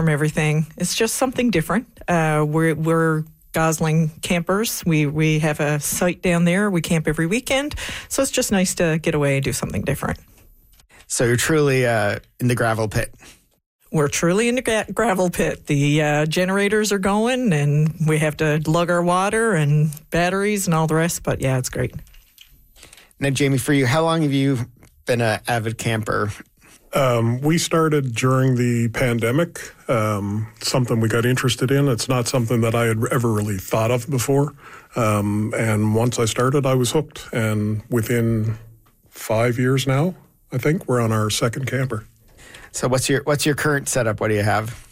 from everything. It's just something different. We're Gosling campers. We have a site down there. We camp every weekend. So it's just nice to get away and do something different. So you're truly in the gravel pit. We're truly in the gravel pit. The generators are going, and we have to lug our water and batteries and all the rest. But yeah, it's great. Now, Jamie, for you, how long have you been an avid camper? We started during the pandemic, something we got interested in. It's not something that I had ever really thought of before. And once I started, I was hooked. And within 5 years now, I think, we're on our second camper. So what's your current setup? What do you have?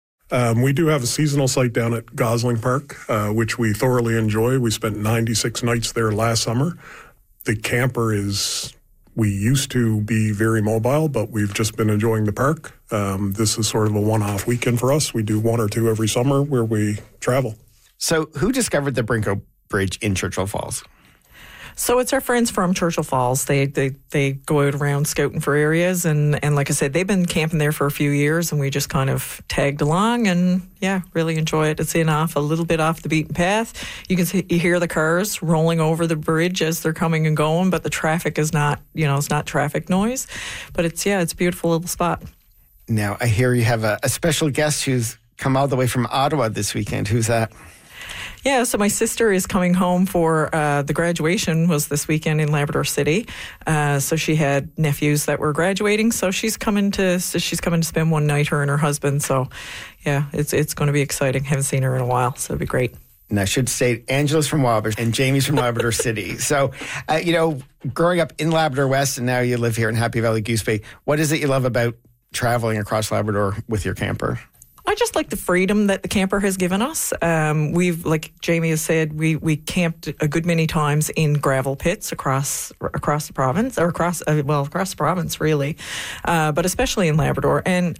We do have a seasonal site down at Gosling Park, which we thoroughly enjoy. We spent 96 nights there last summer. The camper we used to be very mobile, but we've just been enjoying the park. This is sort of a one-off weekend for us. We do one or two every summer where we travel. So who discovered the Brinko Bridge in Churchill Falls? So it's our friends from Churchill Falls. They go out around scouting for areas, and like I said, they've been camping there for a few years, and we just kind of tagged along, and yeah, really enjoy it. It's a little bit off the beaten path. You hear the cars rolling over the bridge as they're coming and going, but the traffic is not, it's not traffic noise. But it's a beautiful little spot. Now I hear you have a special guest who's come all the way from Ottawa this weekend. Who's that? Yeah, so my sister is coming home for the graduation was this weekend in Labrador City. So she had nephews that were graduating. So she's coming to spend one night, her and her husband. So yeah, it's going to be exciting. Haven't seen her in a while, so it'll be great. And I should say, Angela's from Wabash and Jamie's from Labrador City. So, growing up in Labrador West and now you live here in Happy Valley Goose Bay, what is it you love about traveling across Labrador with your camper? I just like the freedom that the camper has given us. We've, like Jamie has said, we camped a good many times in gravel pits across the province, or across the province really, but especially in Labrador. And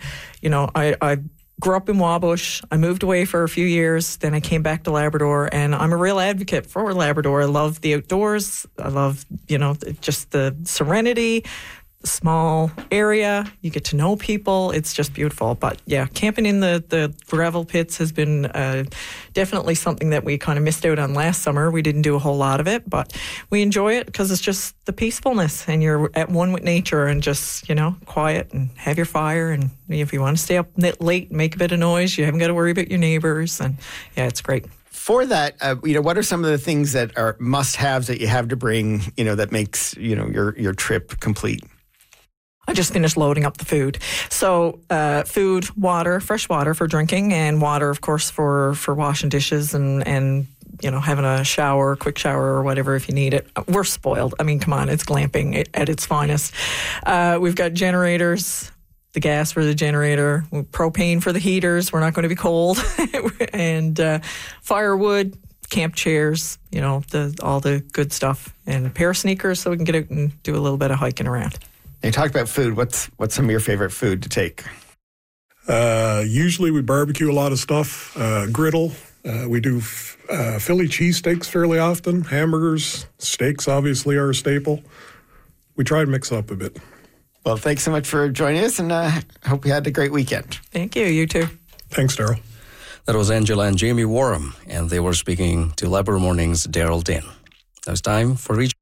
I grew up in Wabush. I moved away for a few years. Then I came back to Labrador, and I'm a real advocate for Labrador. I love the outdoors. I love just the serenity. Small area, you get to know people. It's just beautiful. But yeah, camping in the gravel pits has been definitely something that we kind of missed out on last summer. We didn't do a whole lot of it, but we enjoy it because it's just the peacefulness, and you're at one with nature, and just quiet and have your fire. And if you want to stay up late and make a bit of noise, you haven't got to worry about your neighbors. And yeah, it's great. For that, what are some of the things that are must-haves that you have to bring, that makes your trip complete? I just finished loading up the food. So food, water, fresh water for drinking, and water, of course, for washing dishes and having a shower, quick shower or whatever if you need it. We're spoiled. I mean, come on, it's glamping at its finest. We've got generators, the gas for the generator, propane for the heaters. We're not going to be cold. And firewood, camp chairs, all the good stuff, and a pair of sneakers so we can get out and do a little bit of hiking around. You talked about food. What's some of your favorite food to take? Usually we barbecue a lot of stuff. Griddle. We do Philly cheesesteaks fairly often. Hamburgers, steaks obviously are a staple. We try to mix up a bit. Well, thanks so much for joining us, and I hope you had a great weekend. Thank you. You too. Thanks, Daryl. That was Angela and Jamie Warham, and they were speaking to Labrador Morning's Daryl Dinn. Now it's time for Region.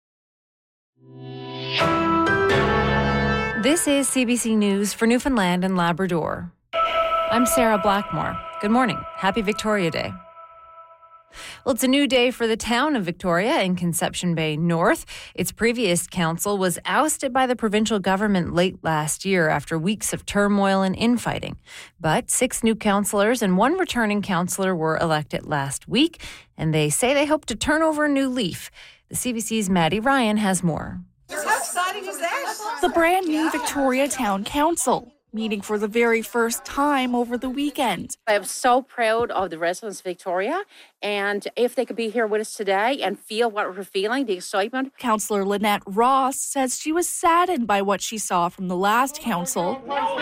This is CBC News for Newfoundland and Labrador. I'm Sarah Blackmore. Good morning. Happy Victoria Day. Well, it's a new day for the town of Victoria in Conception Bay North. Its previous council was ousted by the provincial government late last year after weeks of turmoil and infighting. But 6 new councillors and 1 returning councillor were elected last week, and they say they hope to turn over a new leaf. The CBC's Maddie Ryan has more. How exciting is that? The brand new Victoria Town Council, meeting for the very first time over the weekend. I'm so proud of the residents of Victoria, and if they could be here with us today and feel what we're feeling, the excitement. Councillor Lynette Ross says she was saddened by what she saw from the last council.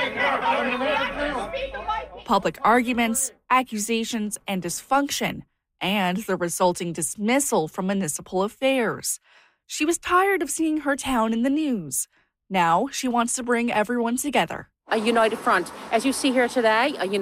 Public arguments, accusations, and dysfunction, and the resulting dismissal from municipal affairs. She was tired of seeing her town in the news. Now she wants to bring everyone together. A united front. As you see here today, a united